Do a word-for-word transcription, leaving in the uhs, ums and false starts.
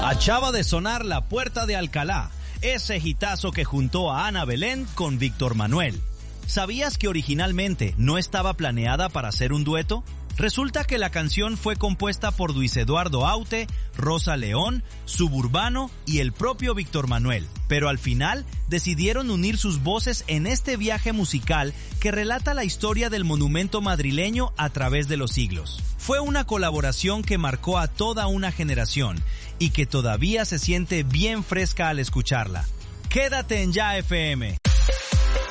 Acaba de sonar La Puerta de Alcalá, ese hitazo que juntó a Ana Belén con Víctor Manuel. ¿Sabías que originalmente no estaba planeada para ser un dueto? Resulta que la canción fue compuesta por Luis Eduardo Aute, Rosa León, Suburbano y el propio Víctor Manuel, pero al final decidieron unir sus voces en este viaje musical que relata la historia del monumento madrileño a través de los siglos. Fue una colaboración que marcó a toda una generación y que todavía se siente bien fresca al escucharla. Quédate en Ya F M.